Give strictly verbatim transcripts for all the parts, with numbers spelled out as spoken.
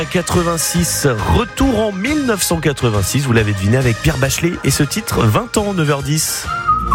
quatre-vingt-six, retour en mille neuf cent quatre-vingt-six, vous l'avez deviné avec Pierre Bachelet et ce titre vingt ans, neuf heures dix.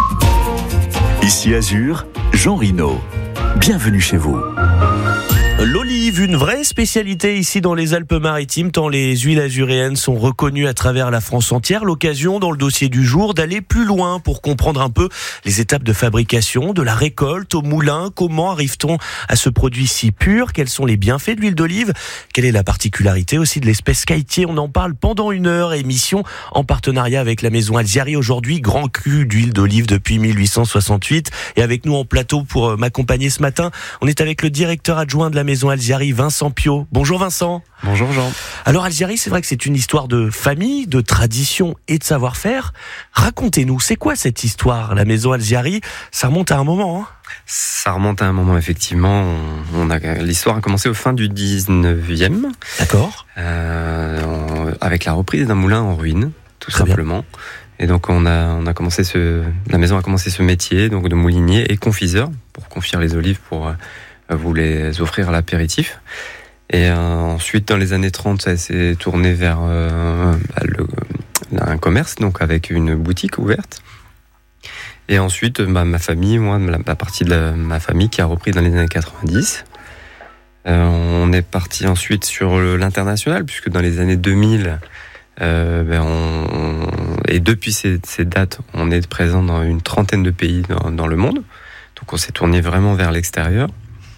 Ici Azur, Jean Rino. Bienvenue chez vous. L'olive, une vraie spécialité ici dans les Alpes-Maritimes, tant les huiles azuréennes sont reconnues à travers la France entière. L'occasion dans le dossier du jour d'aller plus loin pour comprendre un peu les étapes de fabrication, de la récolte au moulin. Comment arrive-t-on à ce produit si pur? Quels sont les bienfaits de l'huile d'olive? Quelle est la particularité aussi de l'espèce caïtier? On en parle pendant une heure, émission en partenariat avec la maison Alziary. Aujourd'hui, grand cru d'huile d'olive depuis mille huit cent soixante-huit. Et avec nous en plateau pour m'accompagner ce matin, on est avec le directeur adjoint de la maison Alziary, Vincent Piot. Bonjour Vincent. Bonjour Jean. Alors Alziary, c'est vrai que c'est une histoire de famille, de tradition et de savoir-faire. Racontez-nous, c'est quoi cette histoire? La maison Alziary, ça remonte à un moment, hein? Ça remonte à un moment, effectivement. On, on a, l'histoire a commencé au fin du dix-neuvième. D'accord. Euh, on, avec la reprise d'un moulin en ruine, tout Très simplement. Bien. Et donc on a, on a commencé ce, la maison a commencé ce métier donc de moulinier et confiseur pour confire les olives pour vous les offrir à l'apéritif. Et euh, ensuite, dans les années trente, ça s'est tourné vers euh, bah, le, un commerce, donc avec une boutique ouverte. Et ensuite, bah, ma famille, moi, la, la partie de la, ma famille qui a repris dans les années quatre-vingt-dix. Euh, on est parti ensuite sur le, l'international, puisque dans les années deux mille, euh, ben on, on, et depuis ces, ces dates, on est présent dans une trentaine de pays dans, dans le monde. Donc on s'est tourné vraiment vers l'extérieur.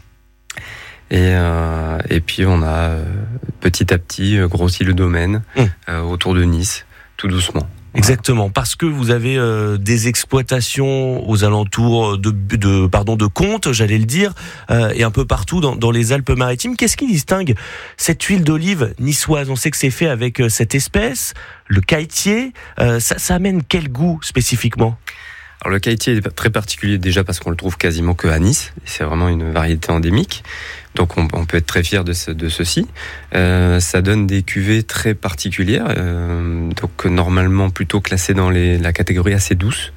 Et, euh, et puis on a euh, petit à petit euh, grossi le domaine mmh. euh, autour de Nice, tout doucement. Exactement, voilà. Parce que vous avez euh, des exploitations aux alentours de, de pardon de Contes, j'allais le dire, euh, et un peu partout dans, dans les Alpes-Maritimes. Qu'est-ce qui distingue cette huile d'olive niçoise? On sait que c'est fait avec euh, cette espèce, le caïtier. Euh, ça, ça amène quel goût spécifiquement? Alors le caïtier est très particulier déjà parce qu'on le trouve quasiment que à Nice. C'est vraiment une variété endémique. Donc on, on peut être très fier de, ce, de ceci. Euh, ça donne des cuvées très particulières, euh, donc normalement plutôt classées dans les, la catégorie assez douce.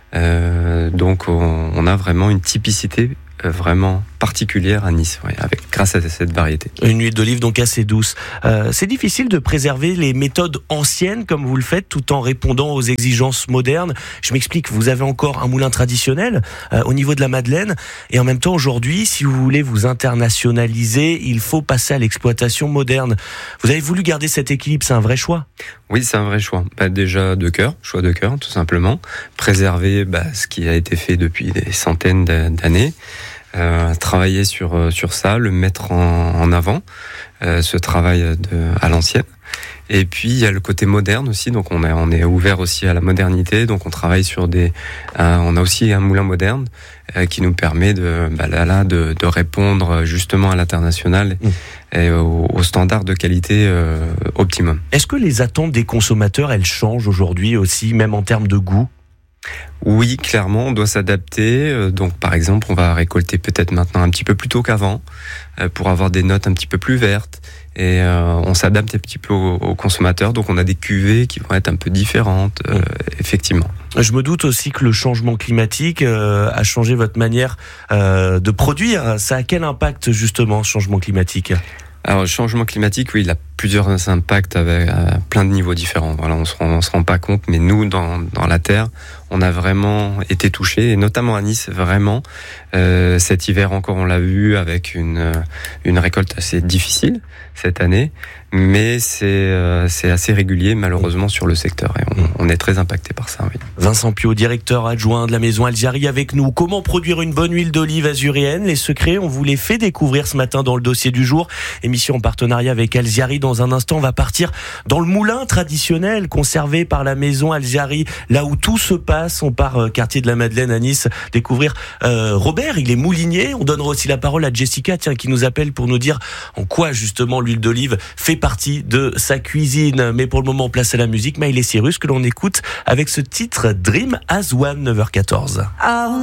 Euh, donc on, on a vraiment une typicité euh, vraiment particulière à Nice, ouais, avec grâce à cette variété. Une huile d'olive donc assez douce. Euh, c'est difficile de préserver les méthodes anciennes comme vous le faites tout en répondant aux exigences modernes. Je m'explique, vous avez encore un moulin traditionnel euh, au niveau de la Madeleine et en même temps aujourd'hui, si vous voulez vous internationaliser, il faut passer à l'exploitation moderne. Vous avez voulu garder cet équilibre, c'est un vrai choix? Oui, c'est un vrai choix. Bah, déjà de cœur, choix de cœur tout simplement. Préserver bah, ce qui a été fait depuis des centaines d'années. Euh, travailler sur sur ça, le mettre en, en avant, euh, ce travail de, à l'ancienne. Et puis il y a le côté moderne aussi, donc on est on est ouvert aussi à la modernité, donc on travaille sur des, euh, on a aussi un moulin moderne euh, qui nous permet de bah là, là de, de répondre justement à l'international mmh. et aux, aux standards de qualité euh, optimum. Est-ce que les attentes des consommateurs elles changent aujourd'hui aussi, même en termes de goût? Oui, clairement, on doit s'adapter. Donc, par exemple, on va récolter peut-être maintenant un petit peu plus tôt qu'avant pour avoir des notes un petit peu plus vertes. Et euh, on s'adapte un petit peu aux, aux consommateurs. Donc, on a des cuvées qui vont être un peu différentes, euh, effectivement. Je me doute aussi que le changement climatique euh, a changé votre manière euh, de produire. Ça a quel impact, justement, ce changement climatique ? Alors, le changement climatique, oui, il a plusieurs impacts avec à plein de niveaux différents. Voilà, on se rend, on se rend pas compte, mais nous, dans, dans la terre, on a vraiment été touchés, et notamment à Nice, vraiment. Euh, cet hiver encore, on l'a vu avec une une récolte assez difficile cette année, mais c'est euh, c'est assez régulier malheureusement sur le secteur, et on, on est très impacté par ça. Oui. Vincent Piot, directeur adjoint de la maison Alziary, avec nous. Comment produire une bonne huile d'olive azuréenne? Les secrets, on vous les fait découvrir ce matin dans le dossier du jour. Émission en partenariat avec Alziary. Dans un instant, on va partir dans le moulin traditionnel conservé par la maison Alziary, là où tout se passe. On part euh, quartier de la Madeleine à Nice, découvrir euh, Robert, il est moulinier. On donnera aussi la parole à Jessica, tiens, qui nous appelle pour nous dire en quoi justement l'huile d'olive fait partie de sa cuisine. Mais pour le moment, place à la musique. Miley Cyrus, que l'on écoute avec ce titre Dream as One, neuf heures quatorze.